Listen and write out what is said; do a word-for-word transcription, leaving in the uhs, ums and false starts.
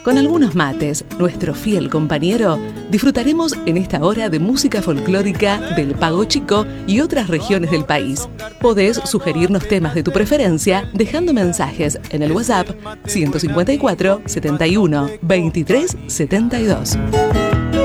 Con algunos mates, nuestro fiel compañero, disfrutaremos en esta hora de música folclórica del Pago Chico y otras regiones del país. Podés sugerirnos temas de tu preferencia dejando mensajes en el WhatsApp ciento cincuenta y cuatro, setenta y uno, veintitrés, setenta y dos.